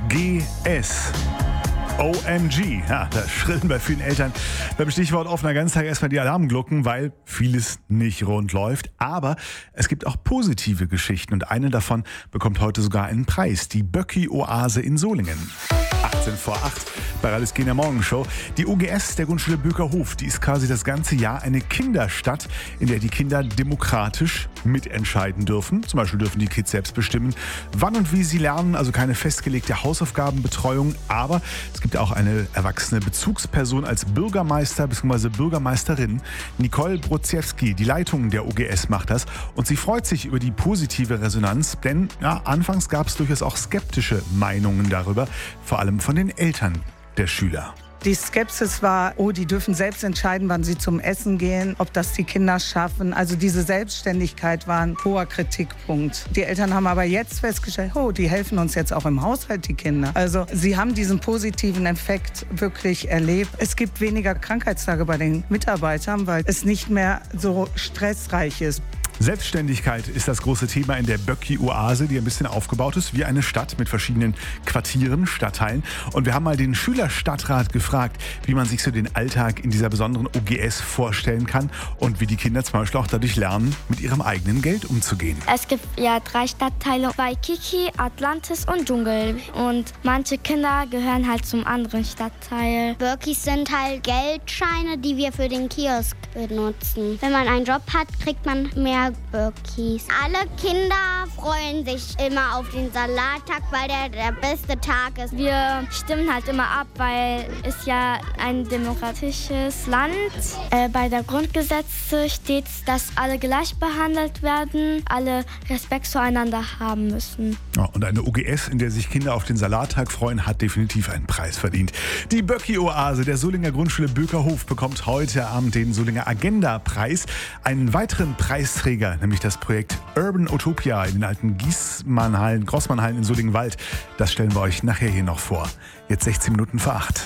OGS. OMG, ja, das schrillen bei vielen Eltern beim Stichwort offener Ganztag erstmal die Alarmglocken, weil vieles nicht rund läuft. Aber es gibt auch positive Geschichten und eine davon bekommt heute sogar einen Preis. Die Böcki-Oase in Solingen. 18 vor 8 bei Alles geht in der Morgenshow. Die OGS der Grundschule Böckerhof, die ist quasi das ganze Jahr eine Kinderstadt, in der die Kinder demokratisch mitentscheiden dürfen. Zum Beispiel dürfen die Kids selbst bestimmen, wann und wie sie lernen, also keine festgelegte Hausaufgabenbetreuung. Aber es gibt auch eine erwachsene Bezugsperson als Bürgermeister bzw. Bürgermeisterin. Nicole Brodziewski, die Leitung der OGS, macht das. Und sie freut sich über die positive Resonanz, denn anfangs gab es durchaus auch skeptische Meinungen darüber, vor allem von den Eltern der Schüler. Die Skepsis war, die dürfen selbst entscheiden, wann sie zum Essen gehen, ob das die Kinder schaffen. Also diese Selbstständigkeit war ein hoher Kritikpunkt. Die Eltern haben aber jetzt festgestellt, die helfen uns jetzt auch im Haushalt, die Kinder. Also sie haben diesen positiven Effekt wirklich erlebt. Es gibt weniger Krankheitstage bei den Mitarbeitern, weil es nicht mehr so stressreich ist. Selbstständigkeit ist das große Thema in der Böcki-Oase, die ein bisschen aufgebaut ist wie eine Stadt mit verschiedenen Quartieren, Stadtteilen. Und wir haben mal den Schülerstadtrat gefragt, wie man sich so den Alltag in dieser besonderen OGS vorstellen kann und wie die Kinder zum Beispiel auch dadurch lernen, mit ihrem eigenen Geld umzugehen. Es gibt ja 3 Stadtteile, Waikiki, Atlantis und Dschungel. Und manche Kinder gehören halt zum anderen Stadtteil. Böckis sind halt Geldscheine, die wir für den Kiosk benutzen. Wenn man einen Job hat, kriegt man mehr Böckis. Alle Kinder freuen sich immer auf den Salattag, weil der beste Tag ist. Wir stimmen halt immer ab, weil es ja ein demokratisches Land. Bei der Grundgesetze steht, dass alle gleich behandelt werden, alle Respekt zueinander haben müssen. Ja, und eine OGS, in der sich Kinder auf den Salattag freuen, hat definitiv einen Preis verdient. Die Böcki-Oase der Solinger Grundschule Böckerhof bekommt heute Abend den Solinger Agenda-Preis. Einen weiteren Preisträger, nämlich das Projekt Urban Utopia in den alten Grossmannhallen in Solingenwald. Das stellen wir euch nachher hier noch vor. Jetzt 16 Minuten vor 8.